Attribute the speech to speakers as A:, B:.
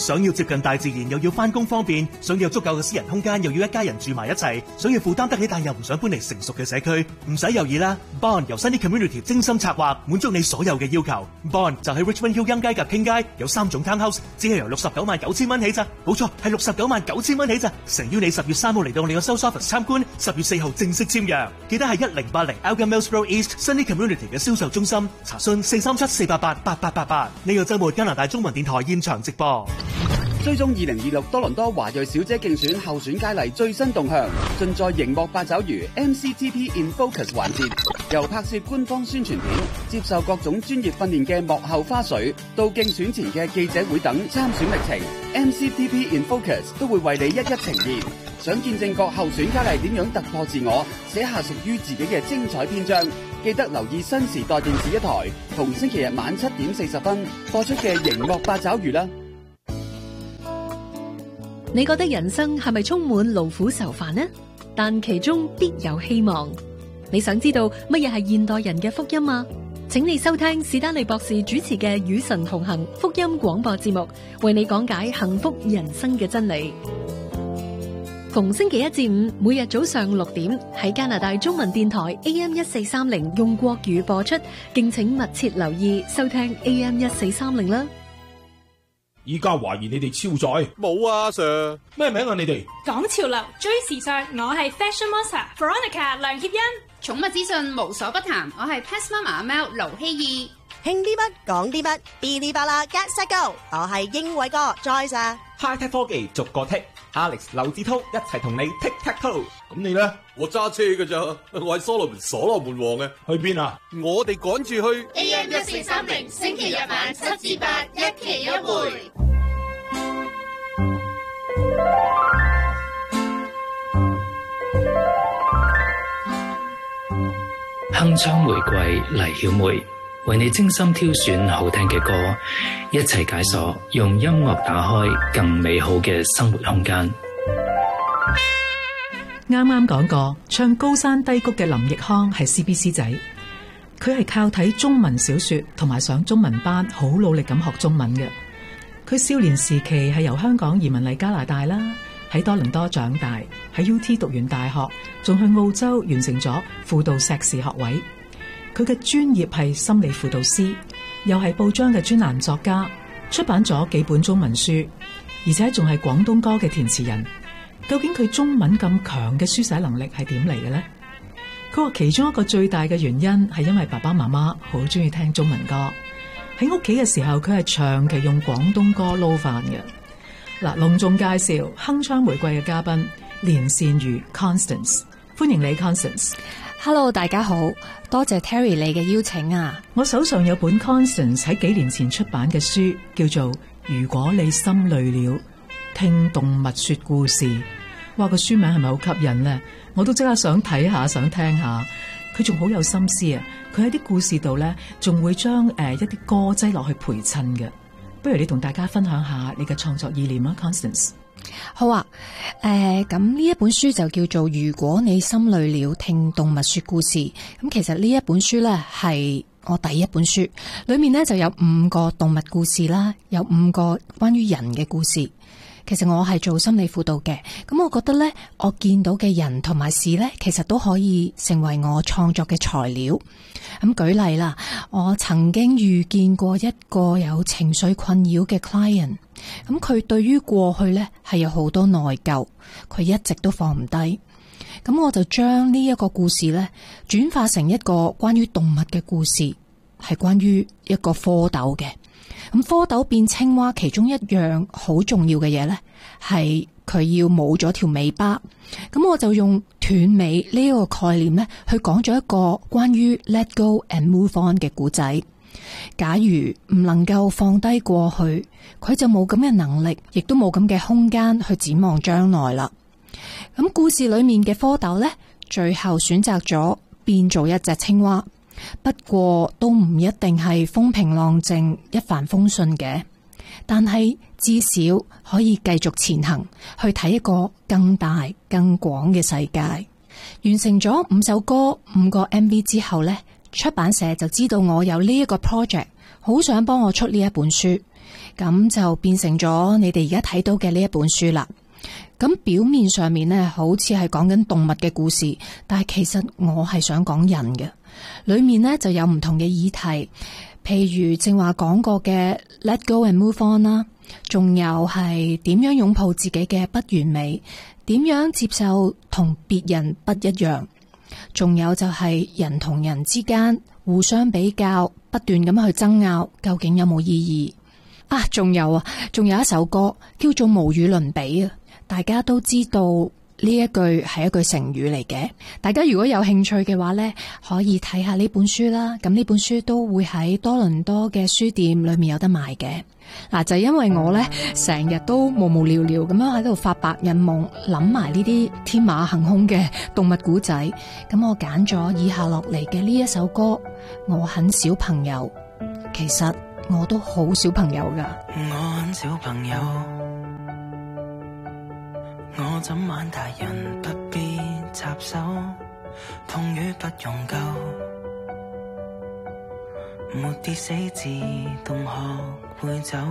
A: 想要接近大自然又要返工方便，想要有足夠嘅私人空間又要一家人住埋一齊，想要負擔得起但又唔想搬離成熟嘅社區，唔使猶豫啦 ！Bond 由 Sunny Community 精心策劃，滿足你所有嘅要求。Bond 就喺 Richmond Hill 欣街及傾街，有3種 townhouse， 只係由699000蚊起咋，冇錯係699000蚊起咋。誠邀你10月3號嚟到我哋嘅 Sales Office 參觀，10月4號正式簽約。記得係1080 Elgin Mills Road East Sunny Community 嘅銷售中心，查詢437-488-8888。呢個週末加拿大中文電台現場直播。
B: 追蹤2026多倫多華裔小姐競選候選佳麗最新動向，盡在熒幕八爪魚 MCTP in Focus 環節，由拍攝官方宣傳片、接受各種專業訓練嘅幕後花絮，到競選前嘅記者會等參選歷程 ，MCTP in Focus 都會為你一一呈現。想見證各候選佳麗點樣突破自我，寫下屬於自己嘅精彩篇章，記得留意新時代電視一台，同星期日晚7點40分播出嘅熒幕八爪魚啦。
C: 你覺得人生係咪充滿勞苦愁煩呢？但其中必有希望。你想知道乜嘢係現代人嘅福音啊？請你收聽史丹利博士主持嘅《與神同行》福音廣播節目，為你講解幸福人生嘅真理。逢星期一至五，每日早上6點喺加拿大中文電台 AM1430用國語播出，敬請密切留意收聽 AM1430啦。
D: 依家懷疑你哋超載？
E: 冇啊 ，Sir。
D: 咩名啊你哋？
F: 講潮流，追時尚，我係 Fashion Monster Veronica 梁協欣。
G: 寵物資訊無所不談，我係 Pet Mama 阿喵盧希義。
H: 興啲乜講啲乜，嗶哩吧啦 Get Set Go， 我係英偉哥 Joyce。
I: High Tech 科技逐個剔 ，Alex 劉志滔一齊同你 Tic Tac Toe。
D: 咁你咧？
E: 我揸車㗎咋，我係所羅門王嘅。
D: 去邊啊？
E: 我哋趕住去
G: AM1430星期日晚7至8，一期一會。
J: 鏗鏘玫瑰黎曉梅為你精心挑選好聽嘅歌，一齊解鎖用音樂打開更美好嘅生活空間。
K: 啱啱講過唱高山低谷嘅林奕匡係 CBC 仔，佢係靠睇中文小說同埋上中文班好努力咁學中文嘅。佢少年時期係由香港移民嚟加拿大啦，喺多倫多長大，喺 UT 讀完大學，仲去澳洲完成咗輔導碩士學位。佢嘅專業係心理輔導師，又係報章嘅專欄作家，出版咗幾本中文書，而且仲係廣東歌嘅填詞人。究竟佢中文咁強嘅書寫能力係點嚟嘅呢？佢話其中一個最大嘅原因係因為爸爸媽媽好中意聽中文歌，喺屋企嘅時候佢係長期用廣東歌撈飯嘅。嗱，隆重介紹鏗鏘玫瑰嘅嘉賓連善如 Constance， 歡迎你 Constance。Hello，
L: 大家好，多謝 Terry 你嘅邀請啊！
K: 我手上有本 Constance 喺幾年前出版嘅書，叫做《如果你心累了，聽動物說故事》。哇，個書名係咪好吸引呢？我都即刻想睇下，想聽下。佢仲好有心思啊！佢喺啲故事度咧，仲會將一啲歌擠落去陪襯嘅。不如你同大家分享下你嘅創作意念啊 ，Constance。
L: 好啊，咁呢一本書就叫做《如果你心累了，聽動物說故事》。咁其實呢一本書呢係我第一本書，裏面呢就有5個動物故事啦，有5個關於人嘅故事。其實我係做心理輔導嘅，咁我覺得呢，我見到嘅人同埋事呢，其實都可以成為我創作嘅材料。咁舉例啦，我曾經遇見過一個有情緒困擾嘅 client， 咁佢對於過去呢係有好多內疚，佢一直都放唔低。咁我就將呢一個故事呢轉化成一個關於動物嘅故事，係關於一個蝌蚪嘅。咁蝌蚪變青蛙其中一樣好重要嘅嘢呢，係佢要冇咗條尾巴。咁我就用斷尾呢個概念呢，去講咗一個關於 let go and move on 嘅故仔。假如唔能夠放低過去，佢就冇咁嘅能力，亦都冇咁嘅空間去展望將來啦。咁故事裏面嘅蝌蚪呢，最後選擇咗變做一隻青蛙。不過都唔一定係風平浪靜一帆風順嘅，但係至少可以繼續前行，去睇一個更大更廣嘅世界。完成咗5首歌5個 MV 之後呢，出版社就知道我有呢一個 project， 好想幫我出呢一本書。 咁就變成咗你哋而家睇到嘅呢一本書啦。咁表面上面呢，好似係講緊動物嘅故事，但係其實我係想講人嘅。裏面呢就有唔同嘅議題，譬如正話講過嘅 Let go and move on 啦，仲有係點樣擁抱自己嘅不完美，點樣接受同別人不一樣，仲有就係人同人之間互相比較，不斷咁去爭拗，究竟有冇意義啊？仲有一首歌叫做無與倫比啊！大家都知道呢一句係一句成語嚟嘅，大家如果有興趣嘅話呢，可以睇下呢本書啦。咁呢本書都會喺多倫多嘅書店裏面有得賣嘅。嗱，就因為我呢成日都無聊聊咁樣喺度發白日夢，諗埋呢啲天馬行空嘅動物故仔，咁我揀咗以下落嚟嘅呢一首歌。我很小朋友，其實我都好小朋友噶。
M: 我很小朋友，我怎晚大人不必插手，痛與不用救，沒跌死自動學會走。